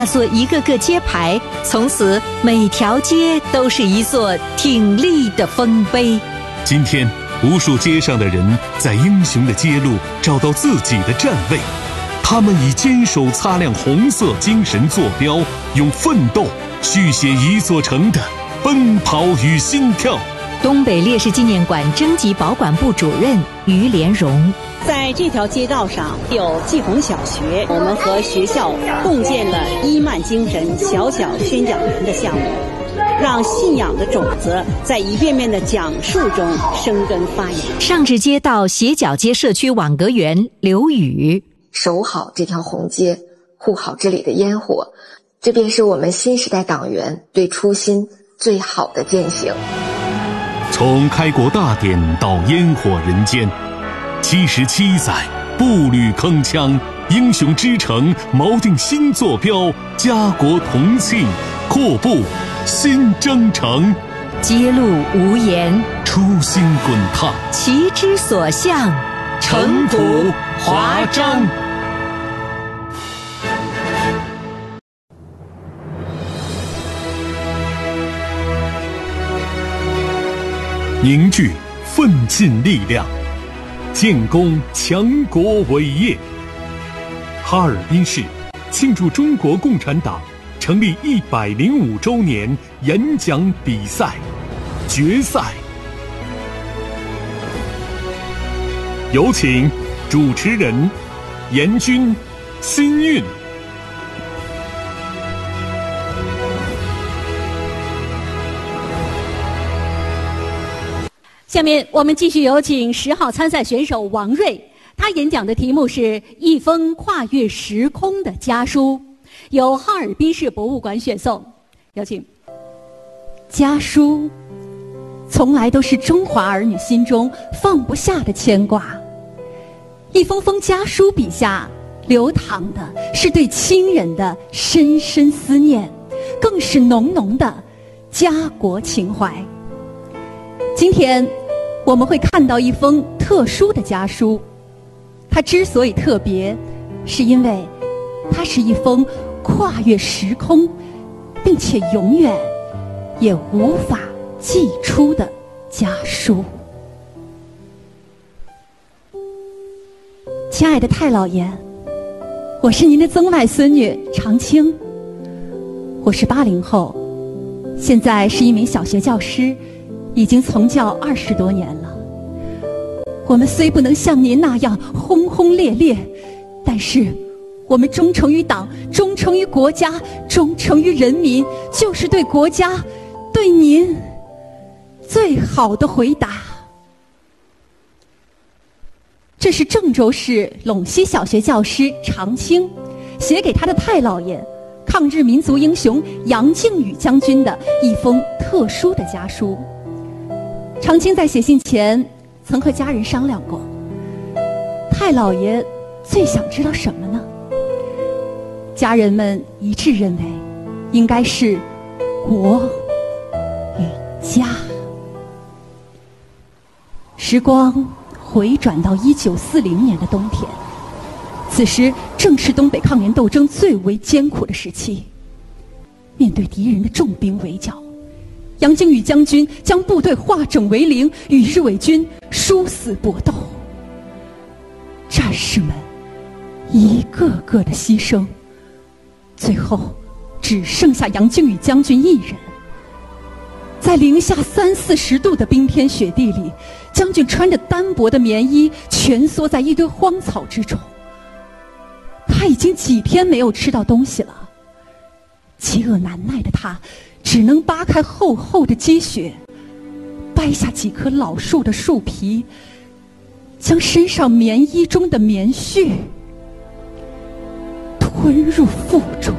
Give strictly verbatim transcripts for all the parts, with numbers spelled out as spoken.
那座一个个街牌，从此每条街都是一座挺立的丰碑。 今天，无数街上的人在英雄的街路找到自己的站位，他们以坚守擦亮红色精神坐标，用奋斗续写一座城的奔跑与心跳。 东北烈士纪念馆征集保管部主任于连荣。 在这条街道上有季红小学，我们和学校共建了伊曼精神小小宣讲员的项目，让信仰的种子在一遍遍的讲述中生根发芽。 上至街道斜角街社区网格员刘宇， 守好这条红街，护好这里的烟火，这便是我们新时代党员对初心最好的践行。 从开国大典到烟火人间，七十七载步履铿锵，英雄之城锚定新坐标，家国同庆，阔步新征程。 揭露无言， 初心滚烫， 旗之所向， 尘土华章。凝聚奋进力量，建功强国伟业。哈尔滨市庆祝中国共产党成立一百零五周年演讲比赛决赛，有请主持人严军、新运。 下面我们继续有请十号参赛选手王瑞，他演讲的题目是一封跨越时空的家书，由哈尔滨市博物馆选送。有请。家书从来都是中华儿女心中放不下的牵挂，一封封家书笔下流淌的是对亲人的深深思念，更是浓浓的家国情怀。今天我们会看到一封特殊的家书，它之所以特别，是因为它是一封跨越时空，并且永远也无法寄出的家书。亲爱的太老爷，我是您的曾外孙女常青，我是八零后，现在是一名小学教师，已经从教二十多年了。我们虽不能像您那样轰轰烈烈，但是我们忠诚于党，忠诚于国家，忠诚于人民，就是对国家，对您最好的回答。这是郑州市陇西小学教师常青写给他的太老爷，抗日民族英雄杨靖宇将军的一封特殊的家书。常青在写信前曾和家人商量过，太老爷最想知道什么呢？家人们一致认为，应该是国与家。时光回转到一九四零年的冬天，此时正是东北抗联斗争最为艰苦的时期。面对敌人的重兵围剿，杨靖宇将军将部队化整为零，与日伪军殊死搏斗。战士们一个个的牺牲，最后只剩下杨靖宇将军一人。在零下三四十度的冰天雪地里，将军穿着单薄的棉衣，蜷缩在一堆荒草之中。他已经几天没有吃到东西了，饥饿难耐的他只能扒开厚厚的积雪，掰下几棵老树的树皮，将身上棉衣中的棉絮吞入腹中。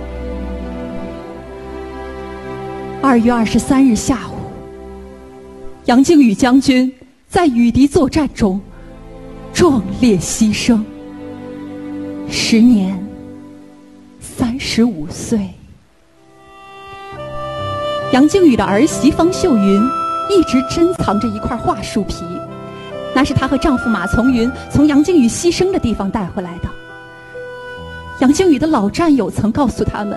二月二十三日下午，杨靖宇将军在与敌作战中壮烈牺牲，时年三十五岁。杨靖宇的儿媳方秀云一直珍藏着一块桦树皮，那是她和丈夫马从云从杨靖宇牺牲的地方带回来的。 杨靖宇的老战友曾告诉他们，